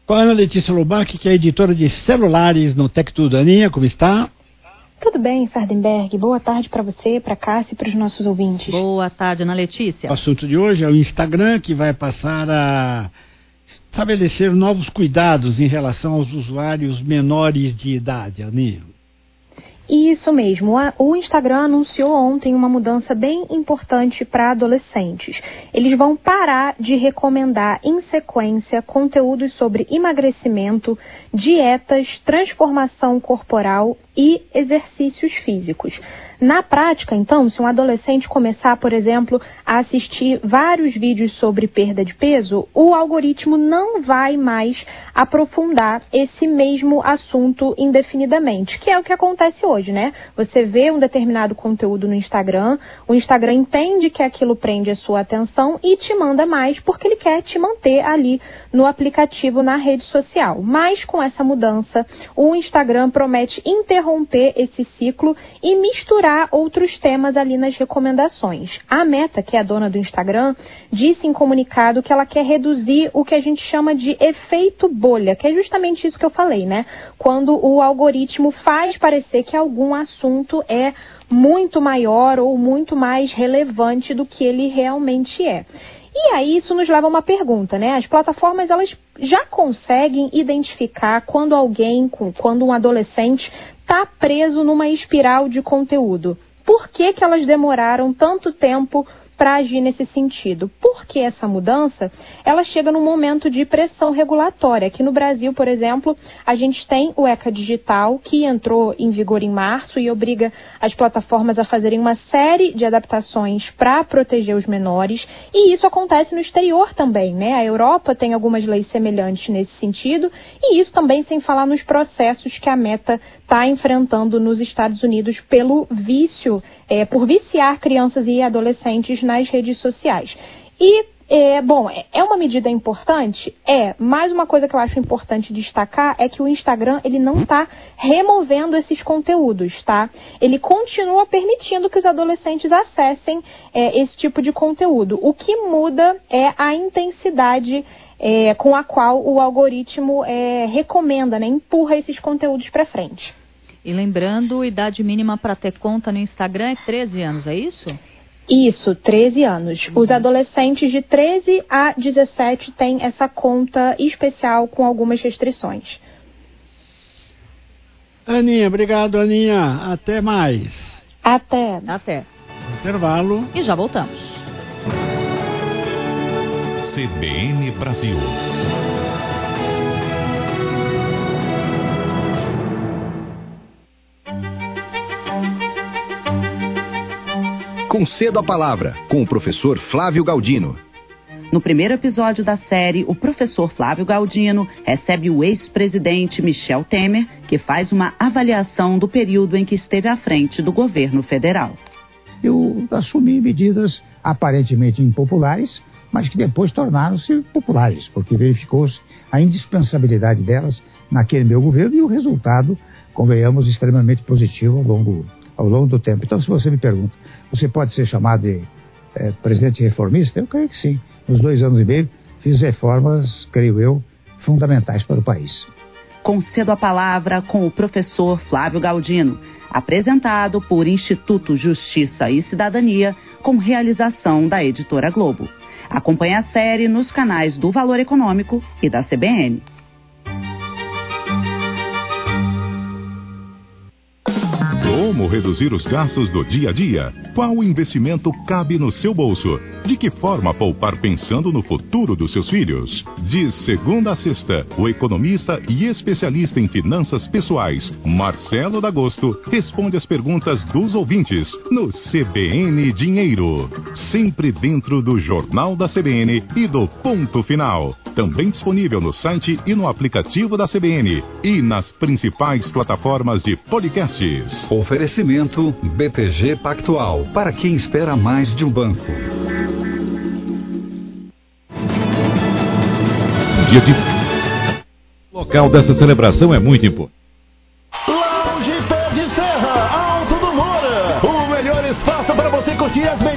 Com a Ana Letícia Lubac, que é editora de celulares no Tec Tudo. Aninha, como está? Tudo bem, Sardenberg. Boa tarde para você, para Cássia e para os nossos ouvintes. Boa tarde, Ana Letícia. O assunto de hoje é o Instagram, que vai passar a estabelecer novos cuidados em relação aos usuários menores de idade, Aninha. Isso mesmo. O Instagram anunciou ontem uma mudança bem importante para adolescentes. Eles vão parar de recomendar em sequência conteúdos sobre emagrecimento, dietas, transformação corporal e exercícios físicos. Na prática, então, se um adolescente começar, por exemplo, a assistir vários vídeos sobre perda de peso, o algoritmo não vai mais aprofundar esse mesmo assunto indefinidamente, que é o que acontece hoje, né? Você vê um determinado conteúdo no Instagram, o Instagram entende que aquilo prende a sua atenção e te manda mais porque ele quer te manter ali no aplicativo, na rede social. Mas com essa mudança, o Instagram promete interromper esse ciclo e misturar outros temas ali nas recomendações. A Meta, que é a dona do Instagram, disse em comunicado que ela quer reduzir o que a gente chama de efeito bolha, que é justamente isso que eu falei, né? Quando o algoritmo faz parecer que algum assunto é muito maior ou muito mais relevante do que ele realmente é. E aí isso nos leva a uma pergunta, né? As plataformas, elas já conseguem identificar quando quando um adolescente está preso numa espiral de conteúdo. Por que elas demoraram tanto tempo para agir nesse sentido? Porque essa mudança, ela chega num momento de pressão regulatória. Aqui no Brasil, por exemplo, a gente tem o ECA Digital, que entrou em vigor em março e obriga as plataformas a fazerem uma série de adaptações para proteger os menores. E isso acontece no exterior também, né? A Europa tem algumas leis semelhantes nesse sentido, e isso também sem falar nos processos que a Meta está enfrentando nos Estados Unidos pelo vício, por viciar crianças e adolescentes nas redes sociais. E, é uma medida importante? Mas uma coisa que eu acho importante destacar é que o Instagram, ele não está removendo esses conteúdos, tá? Ele continua permitindo que os adolescentes acessem esse tipo de conteúdo. O que muda é a intensidade com a qual o algoritmo recomenda, né? Empurra esses conteúdos para frente. E lembrando, idade mínima para ter conta no Instagram é 13 anos, é isso? Isso, 13 anos. Os adolescentes de 13 a 17 têm essa conta especial com algumas restrições. Aninha, obrigado, Aninha. Até mais. Até. Intervalo. E já voltamos. CBN Brasil. Concedo a palavra com o professor Flávio Galdino. No primeiro episódio da série, o professor Flávio Galdino recebe o ex-presidente Michel Temer, que faz uma avaliação do período em que esteve à frente do governo federal. Eu assumi medidas aparentemente impopulares, mas que depois tornaram-se populares, porque verificou-se a indispensabilidade delas naquele meu governo e o resultado, convenhamos, extremamente positivo ao longo do tempo. Então, se você me pergunta, você pode ser chamado de presidente reformista? Eu creio que sim. Nos 2 anos e meio, fiz reformas, creio eu, fundamentais para o país. Concedo a palavra com o professor Flávio Galdino, apresentado por Instituto Justiça e Cidadania, com realização da Editora Globo. Acompanhe a série nos canais do Valor Econômico e da CBN. Como reduzir os gastos do dia a dia? Qual investimento cabe no seu bolso? De que forma poupar pensando no futuro dos seus filhos? De segunda a sexta, o economista e especialista em finanças pessoais, Marcelo D'Agosto, responde as perguntas dos ouvintes no CBN Dinheiro. Sempre dentro do Jornal da CBN e do Ponto Final. Também disponível no site e no aplicativo da CBN e nas principais plataformas de podcasts. Oferecimento BTG Pactual, para quem espera mais de um banco. O local dessa celebração é muito importante. Lounge Pé de Serra, Alto do Moura. O melhor espaço para você curtir as melhores